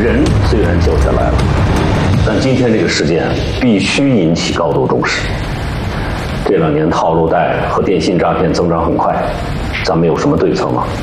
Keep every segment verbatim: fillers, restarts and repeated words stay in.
人虽然救下来了，但今天这个事件必须引起高度重视。这两年套路贷和电信诈骗增长很快，咱们有什么对策吗？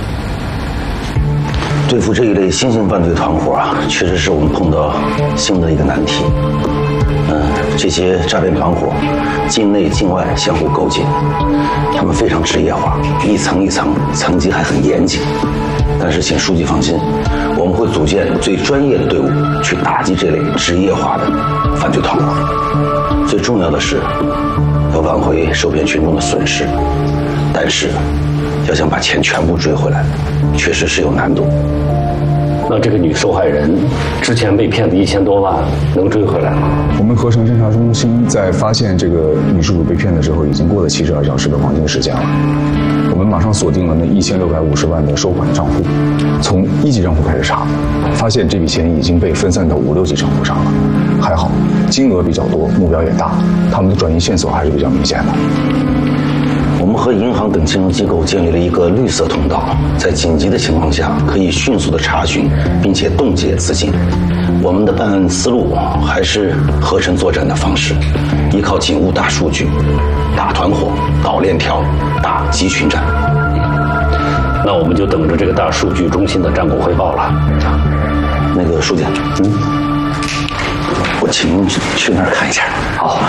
对付这一类新型犯罪团伙啊，确实是我们碰到新的一个难题。嗯，这些诈骗团伙境内境外相互勾结，他们非常职业化，一层一层，层级还很严谨。但是请书记放心，我们会组建最专业的队伍去打击这类职业化的犯罪团伙。最重要的是要挽回受骗群众的损失，但是要想把钱全部追回来，确实是有难度。 那这个女受害人之前被骗的一千多万能追回来吗？ 我们合成侦查中心在发现这个女事主被骗的时候，已经过了七十二小时的黄金时间了。我们马上锁定了那一千六百五十万的收款账户，从一级账户开始查，发现这笔钱已经被分散到五六级账户上了。还好，金额比较多，目标也大，他们的转移线索还是比较明显的。 我们和银行等金融机构建立了一个绿色通道，在紧急的情况下可以迅速的查询并且冻结资金。我们的办案思路还是合成作战的方式，依靠警务大数据，打团伙、导链条、打集群战。 那我们就等着这个大数据中心的战果汇报了。 那个书记，嗯，我请您去去那儿看一下。 好。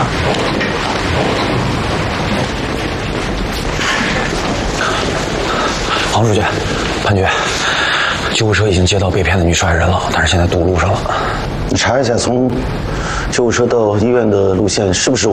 王书记，潘局，救护车已经接到被骗的女受害人了，但是现在堵路上了。 你查一下从救护车到医院的路线是不是